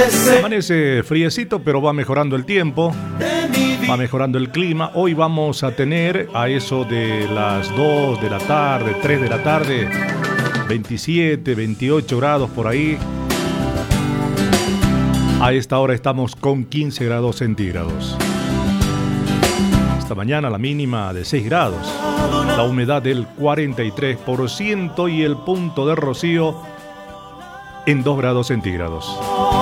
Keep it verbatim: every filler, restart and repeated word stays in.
Amanece friecito, pero va mejorando el tiempo, va mejorando el clima. Hoy vamos a tener a eso de las dos de la tarde, tres de la tarde, veintisiete, veintiocho grados por ahí. A esta hora estamos con quince grados centígrados. Esta mañana la mínima de seis grados, la humedad del cuarenta y tres por ciento y el punto de rocío en dos grados centígrados.